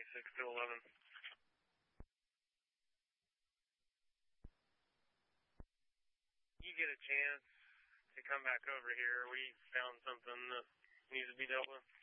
6-11. You get a chance to come back over here. We found something that needs to be dealt with.